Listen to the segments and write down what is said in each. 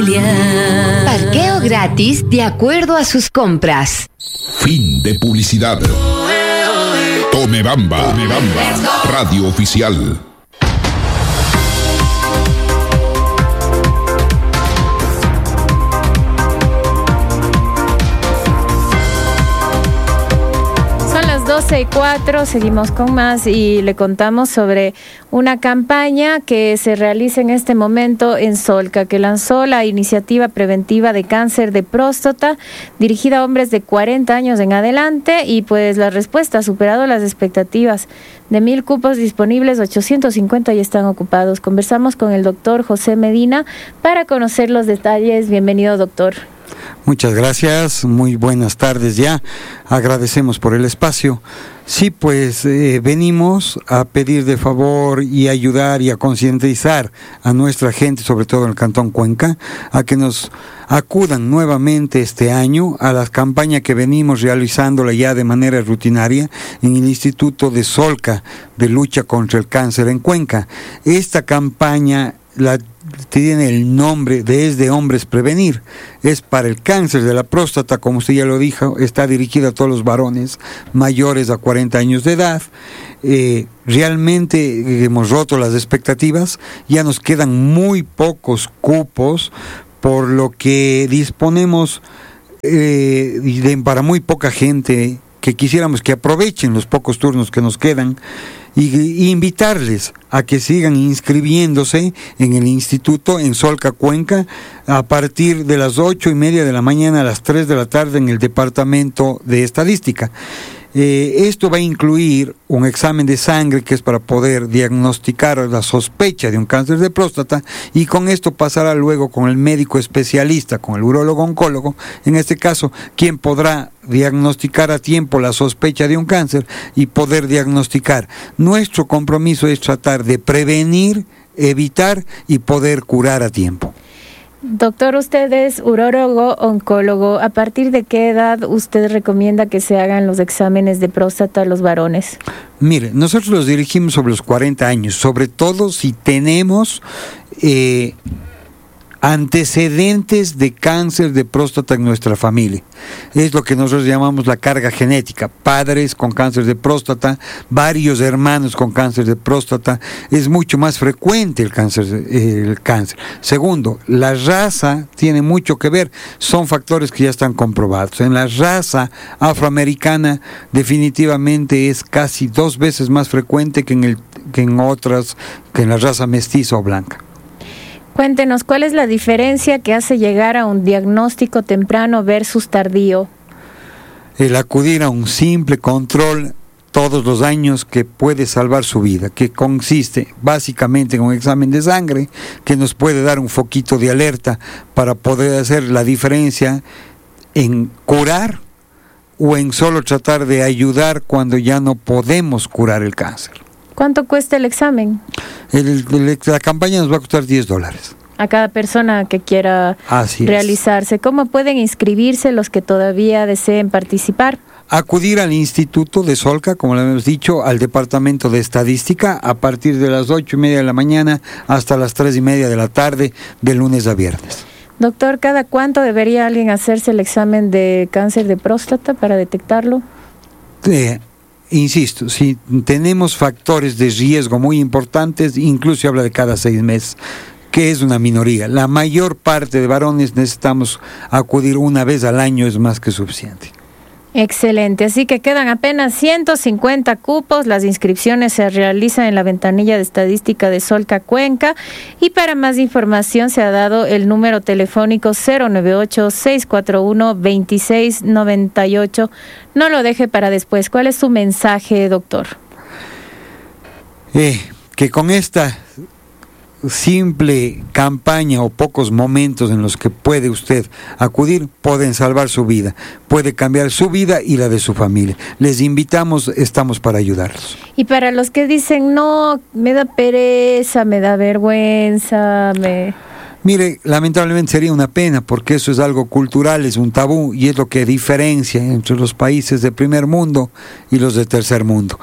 familia. Parqueo gratis de acuerdo a sus compras. Fin de publicidad. Tome Bamba, radio oficial. Son las 12:04, seguimos con más y le contamos sobre una campaña que se realiza en este momento en Solca, que lanzó la iniciativa preventiva de cáncer de próstata dirigida a hombres de 40 años en adelante, y pues la respuesta ha superado las expectativas. De 1,000 cupos disponibles, 850 ya están ocupados. Conversamos con el doctor José Medina para conocer los detalles. Bienvenido, doctor. Muchas gracias, muy buenas tardes ya, agradecemos por el espacio. Sí, pues venimos a pedir de favor y ayudar y a concientizar a nuestra gente, sobre todo en el Cantón Cuenca, a que nos acudan nuevamente este año a la campaña que venimos realizándola ya de manera rutinaria en el Instituto de Solca de lucha contra el cáncer en Cuenca. Esta campaña tiene el nombre de Es de Hombres Prevenir. Es para el cáncer de la próstata, como usted ya lo dijo, está dirigida a todos los varones mayores a 40 años de edad. Realmente hemos roto las expectativas, ya nos quedan muy pocos cupos, por lo que disponemos para muy poca gente, que quisiéramos que aprovechen los pocos turnos que nos quedan y invitarles a que sigan inscribiéndose en el instituto en Solca, Cuenca, a partir de las 8:30 de la mañana a las 3 de la tarde en el departamento de estadística. Esto va a incluir un examen de sangre que es para poder diagnosticar la sospecha de un cáncer de próstata, y con esto pasará luego con el médico especialista, con el urólogo oncólogo, en este caso, quien podrá diagnosticar a tiempo la sospecha de un cáncer y poder diagnosticar. Nuestro compromiso es tratar de prevenir, evitar y poder curar a tiempo. Doctor, usted es urólogo oncólogo. ¿A partir de qué edad usted recomienda que se hagan los exámenes de próstata a los varones? Mire, nosotros los dirigimos sobre los 40 años, sobre todo si tenemos antecedentes de cáncer de próstata en nuestra familia. Es lo que nosotros llamamos la carga genética. Padres con cáncer de próstata, varios hermanos con cáncer de próstata. Es mucho más frecuente el cáncer. Segundo, la raza tiene mucho que ver. Son factores que ya están comprobados. En la raza afroamericana definitivamente es casi 2 veces más frecuente que en la raza mestiza o blanca. Cuéntenos, ¿cuál es la diferencia que hace llegar a un diagnóstico temprano versus tardío? El acudir a un simple control todos los años que puede salvar su vida, que consiste básicamente en un examen de sangre que nos puede dar un foquito de alerta para poder hacer la diferencia en curar o en solo tratar de ayudar cuando ya no podemos curar el cáncer. ¿Cuánto cuesta el examen? La campaña nos va a costar $10. A cada persona que quiera realizarse. ¿Cómo pueden inscribirse los que todavía deseen participar? Acudir al Instituto de Solca, como lo hemos dicho, al Departamento de Estadística, a partir de las 8:30 de la mañana hasta las 3:30 de la tarde, de lunes a viernes. Doctor, ¿cada cuánto debería alguien hacerse el examen de cáncer de próstata para detectarlo? Insisto, si tenemos factores de riesgo muy importantes, incluso se habla de cada 6 meses, que es una minoría. La mayor parte de varones necesitamos acudir una vez al año, es más que suficiente. Excelente, así que quedan apenas 150 cupos. Las inscripciones se realizan en la ventanilla de estadística de Solca, Cuenca, y para más información se ha dado el número telefónico 098-641-2698. No lo deje para después. ¿Cuál es su mensaje, doctor? Que con esta simple campaña o pocos momentos en los que puede usted acudir, pueden salvar su vida, puede cambiar su vida y la de su familia. Les invitamos, estamos para ayudarlos. Y para los que dicen, no, me da pereza, me da vergüenza, Mire, lamentablemente sería una pena, porque eso es algo cultural, es un tabú, y es lo que diferencia entre los países de primer mundo y los de tercer mundo.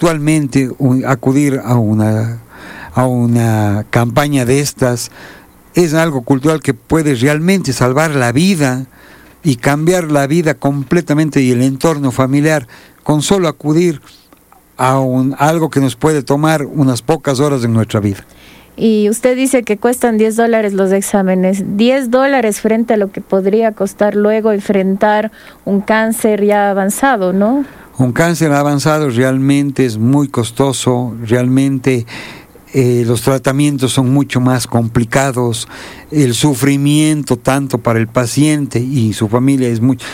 Actualmente, acudir a una campaña de estas es algo cultural que puede realmente salvar la vida y cambiar la vida completamente y el entorno familiar con solo acudir a algo que nos puede tomar unas pocas horas en nuestra vida. Y usted dice que cuestan $10 los exámenes. $10 frente a lo que podría costar luego enfrentar un cáncer ya avanzado, ¿no? Un cáncer avanzado realmente es muy costoso, realmente los tratamientos son mucho más complicados, el sufrimiento tanto para el paciente y su familia es mucho.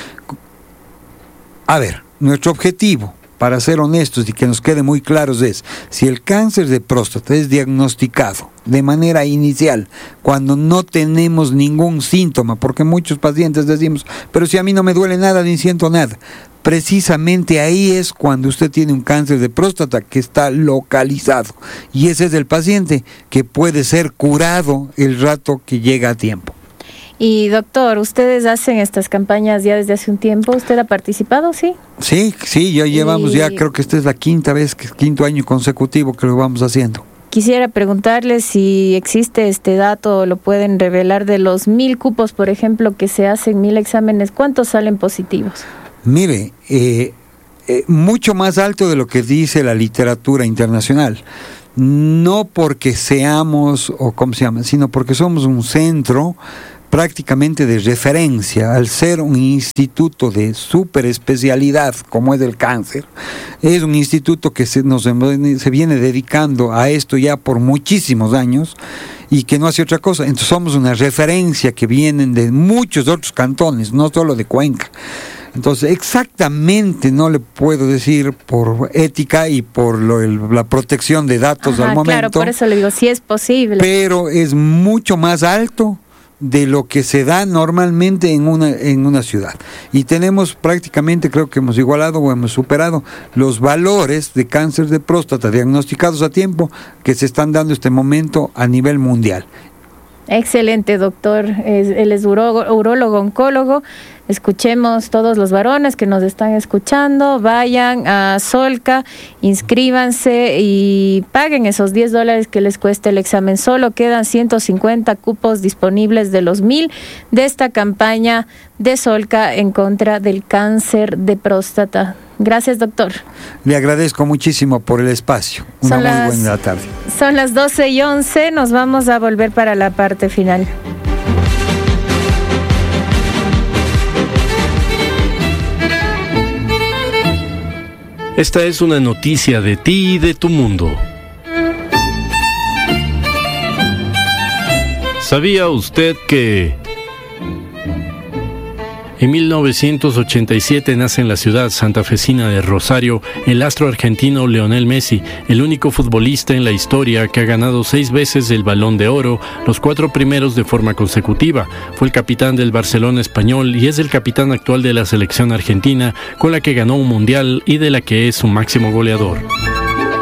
A ver, nuestro objetivo, para ser honestos y que nos quede muy claros, es si el cáncer de próstata es diagnosticado de manera inicial, cuando no tenemos ningún síntoma, porque muchos pacientes decimos, pero si a mí no me duele nada ni siento nada, precisamente ahí es cuando usted tiene un cáncer de próstata que está localizado, y ese es el paciente que puede ser curado el rato que llega a tiempo. Y doctor, ustedes hacen estas campañas ya desde hace un tiempo. ¿Usted ha participado, sí? Sí, ya llevamos, ya creo que esta es la quinto año consecutivo que lo vamos haciendo. Quisiera preguntarle si existe este dato, lo pueden revelar, de los 1,000 cupos, por ejemplo, que se hacen 1,000 exámenes, ¿cuántos salen positivos? Mire, mucho más alto de lo que dice la literatura internacional. No porque seamos, o cómo se llama, sino porque somos un centro prácticamente de referencia, al ser un instituto de super especialidad como es el cáncer. Es un instituto que se viene dedicando a esto ya por muchísimos años y que no hace otra cosa. Entonces somos una referencia que vienen de muchos otros cantones, no solo de Cuenca. Entonces exactamente no le puedo decir por ética y por la protección de datos al momento. Claro, por eso le digo, si es posible. Pero es mucho más alto de lo que se da normalmente en una ciudad. Y tenemos prácticamente, creo que hemos igualado o hemos superado los valores de cáncer de próstata diagnosticados a tiempo que se están dando en este momento a nivel mundial. Excelente, doctor. Él es urólogo, oncólogo. Escuchemos todos los varones que nos están escuchando, vayan a Solca, inscríbanse y paguen esos $10 que les cuesta el examen. Solo quedan 150 cupos disponibles de los 1,000 de esta campaña de Solca en contra del cáncer de próstata. Gracias, doctor. Le agradezco muchísimo por el espacio. Muy buena tarde. Son las 12:11, nos vamos a volver para la parte final. Esta es una noticia de ti y de tu mundo. ¿Sabía usted que en 1987 nace en la ciudad santafesina de Rosario el astro argentino Lionel Messi, el único futbolista en la historia que ha ganado 6 veces el Balón de Oro, los 4 primeros de forma consecutiva? Fue el capitán del Barcelona español y es el capitán actual de la selección argentina, con la que ganó un mundial y de la que es su máximo goleador.